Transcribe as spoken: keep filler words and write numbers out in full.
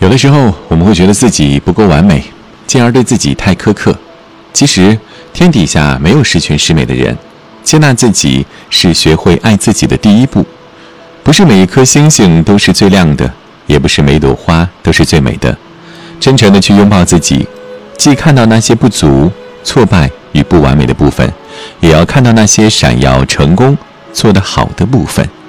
的时候我们会觉得自己不够完美，进而对自己太苛刻。其实天底下没有十全十美的人，接纳自己是学会爱自己的第一步。不是每一颗星星都是最亮的，也不是每朵花都是最美的。真诚地去拥抱自己，既看到那些不足、挫败与不完美的部分，也要看到那些闪耀、成功、做得好的部分。